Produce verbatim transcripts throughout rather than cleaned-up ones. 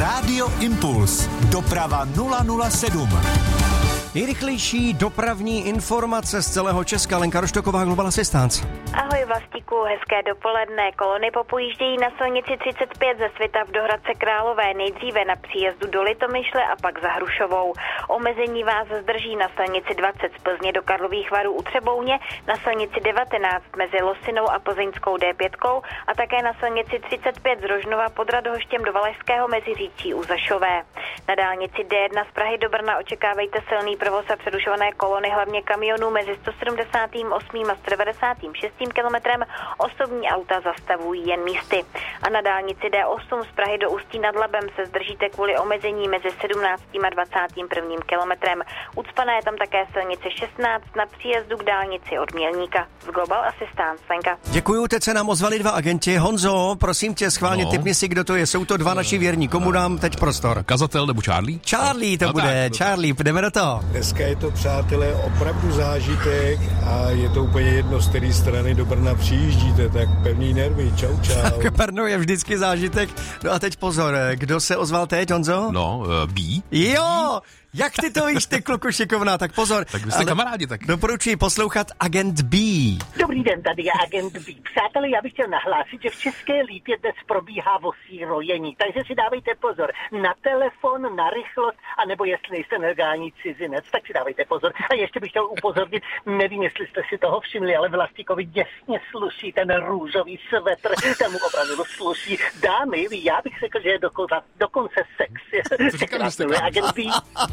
Rádio Impuls. Doprava nula nula sedm. Nejrychlejší dopravní informace z celého Česka. Lenka Roštoková, Global Assistance. Ahoj Vlastíku, hezké dopoledne. Kolony popojíždějí na silnici třicet pět ze Svitavy do Hradce Králové, nejdříve na příjezdu do Litomyšle a pak za Hrušovou. Omezení vás zdrží na silnici dvacet z Plzně do Karlových Varů u Třebouně, na silnici devatenáct mezi Losinou a Plzeňskou D pět a také na silnici třicet pět z Rožnova pod Radhoštěm do Valašského Meziříčí u Zašové. Na dálnici D jedna z Prahy do Brna očekávejte silný provoz a přerušované kolony, hlavně kamionů mezi sto sedmdesát osm a sto devadesát šest kilometrem. Osobní auta zastavují jen místy. A na dálnici D osm z Prahy do Ústí nad Labem se zdržíte kvůli omezení mezi sedmnáctým a dvacátým prvním kilometrem. Ucpaná je tam také silnice šestnáct na příjezdu k dálnici od Mělníka. Z Global Assistance, Lenka. Děkuju, teď se nám ozvali dva agenti. Honzo, prosím tě, schválně, no. Tipni si, kdo to je. Jsou to dva naši věrní. Komu dám teď prostor? Kazatel nebo Charlie? Charlie to no bude. Tak, Charlie, jdeme do toho. Dneska je to, přátelé, opravdu zážitek a je to úplně jedno, z které strany do Brna přijíždíte, tak pevný nervy, čau, čau. Brno je vždycky zážitek. No a teď pozor, kdo se ozval teď, Honzo? No, uh, B. Jo! Jak ty to víš, ty kluku šikovná, tak pozor. Tak vy jste kamarádi, tak. Doporučuji poslouchat Agent B. Dobrý den, tady je Agent B. Přátelé, já bych chtěl nahlásit, že v České Lípě dnes probíhá vosí rojení, takže si dávejte pozor na telefon, na rychlost, anebo jestli nejste nelegální cizinec, tak si dávejte pozor. A ještě bych chtěl upozornit, nevím, jestli jste si toho všimli, ale Vlastíkovi děsně sluší ten růžový svetr, ten mu opravdu sluší. Dámy, já bych řekl, že je dokonce, dokonce sexy. Co říkám, že jste Agent B.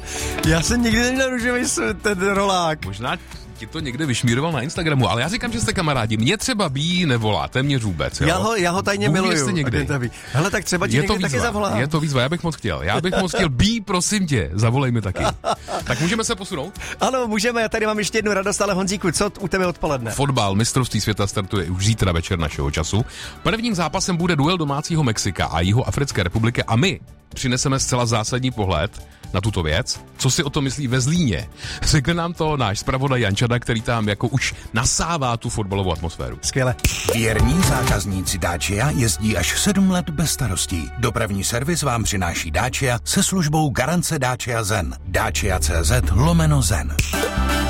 Já jsem nikdy neměl růžový ten rolák. Možná ti to někde vyšmíroval na Instagramu, ale já říkám, že jste kamarádi. Mě třeba B nevolá, téměř vůbec. Jo? Já ho, já ho tajně Bůh miluju. Někdy. Hele, tak třeba ti je někdy to taky výzva, zavolá. Je to výzva, já bych moc chtěl. Já bych moc chtěl. B, prosím tě, zavolej mi taky. Tak můžeme se posunout? Ano, můžeme, já tady mám ještě jednu radost, ale Honzíku, co u tebe odpoledne? Fotbal, mistrovství světa startuje už zítra večer našeho času. Prvním zápasem bude duel domácího Mexika a Jihoafrické republiky a my přineseme zcela zásadní pohled na tuto věc. Co si o to myslí ve Zlíně? Řekne nám to náš zpravodaj Jan Čada, který tam jako už nasává tu fotbalovou atmosféru. Skvěle. Věrní zákazníci Dacia jezdí až sedm let bez starostí. Dopravní servis vám přináší Dacia se službou garance Dacia Zen. Dacia tečka cé zet lomeno Zen.